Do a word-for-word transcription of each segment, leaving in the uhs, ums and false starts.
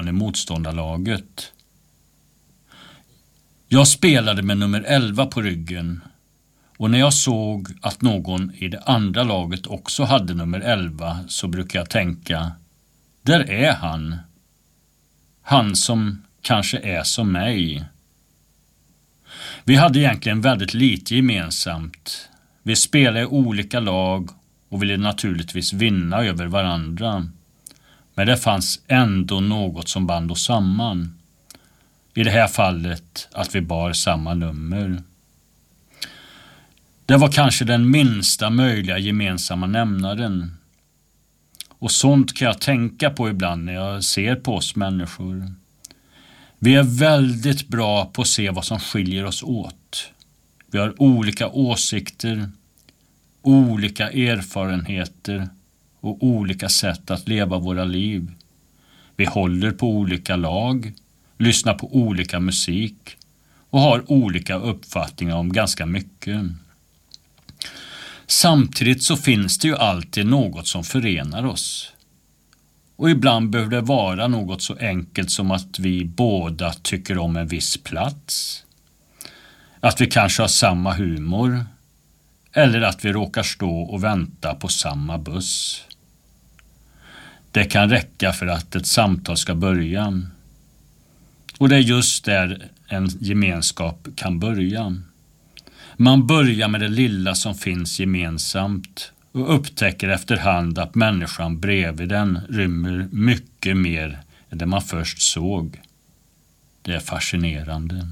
någon i motståndarlaget. Jag spelade med nummer elva på ryggen, och när jag såg att någon i det andra laget också hade nummer elva så brukar jag tänka, där är han. Han som kanske är som mig. Vi hade egentligen väldigt lite gemensamt. Vi spelade i olika lag och ville naturligtvis vinna över varandra. Men det fanns ändå något som band oss samman. I det här fallet att vi bar samma nummer. Det var kanske den minsta möjliga gemensamma nämnaren. Och sånt kan jag tänka på ibland när jag ser på oss människor. Vi är väldigt bra på att se vad som skiljer oss åt. Vi har olika åsikter, olika erfarenheter och olika sätt att leva våra liv. Vi håller på olika lag, lyssnar på olika musik och har olika uppfattningar om ganska mycket. Samtidigt så finns det ju alltid något som förenar oss. Och ibland behöver det vara något så enkelt som att vi båda tycker om en viss plats. Att vi kanske har samma humor. Eller att vi råkar stå och vänta på samma buss. Det kan räcka för att ett samtal ska börja. Och det är just där en gemenskap kan börja. Man börjar med det lilla som finns gemensamt och upptäcker efterhand att människan bredvid den rymmer mycket mer än det man först såg. Det är fascinerande.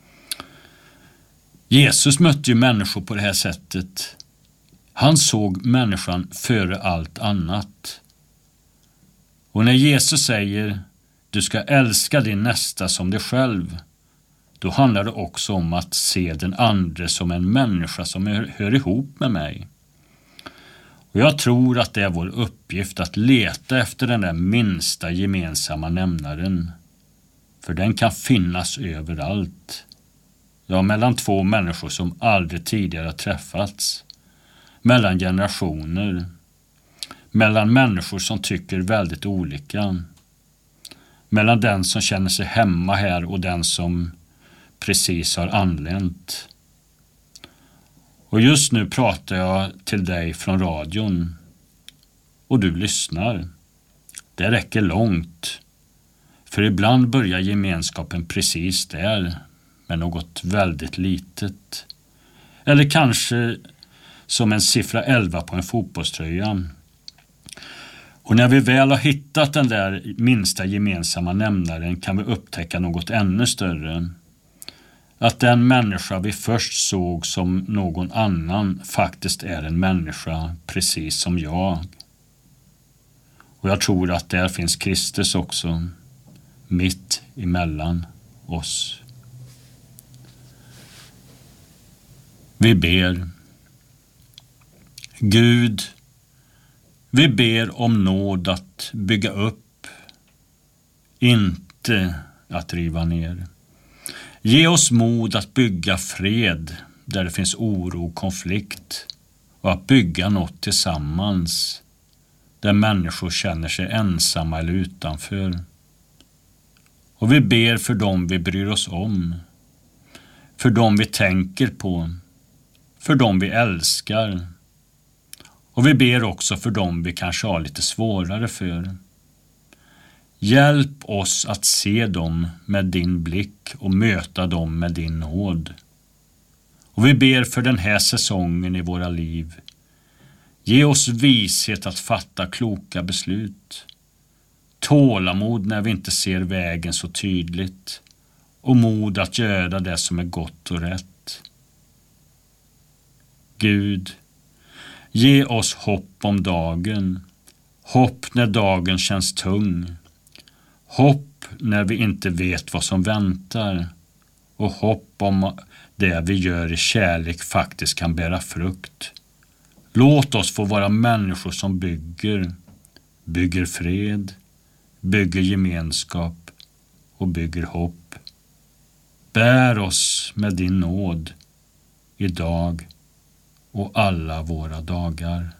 Jesus mötte ju människor på det här sättet. Han såg människan före allt annat. Och när Jesus säger du ska älska din nästa som dig själv, då handlar det också om att se den andra som en människa som hör, hör ihop med mig. Och jag tror att det är vår uppgift att leta efter den där minsta gemensamma nämnaren. För den kan finnas överallt. Ja, mellan två människor som aldrig tidigare har träffats. Mellan generationer. Mellan människor som tycker väldigt olika. Mellan den som känner sig hemma här och den som precis har anlänt. Och just nu pratar jag till dig från radion. Och du lyssnar. Det räcker långt. För ibland börjar gemenskapen precis där. Med något väldigt litet. Eller kanske som en siffra elva på en fotbollströja. Och när vi väl har hittat den där minsta gemensamma nämnaren kan vi upptäcka något ännu större. Att den människa vi först såg som någon annan faktiskt är en människa precis som jag. Och jag tror att där finns Kristus också, mitt emellan oss. Vi ber. Gud, vi ber om nåd att bygga upp, inte att riva ner. Ge oss mod att bygga fred där det finns oro och konflikt och att bygga något tillsammans där människor känner sig ensamma eller utanför. Och vi ber för dem vi bryr oss om, för dem vi tänker på, för dem vi älskar. Och vi ber också för dem vi kanske har lite svårare för. Hjälp oss att se dem med din blick och möta dem med din nåd. Och vi ber för den här säsongen i våra liv. Ge oss vishet att fatta kloka beslut. Tålamod när vi inte ser vägen så tydligt. Och mod att göra det som är gott och rätt. Gud, ge oss hopp om dagen. Hopp när dagen känns tung. Hopp när vi inte vet vad som väntar. Och hopp om det vi gör i kärlek faktiskt kan bära frukt. Låt oss få vara människor som bygger. Bygger fred. Bygger gemenskap. Och bygger hopp. Bär oss med din nåd. Idag och alla våra dagar.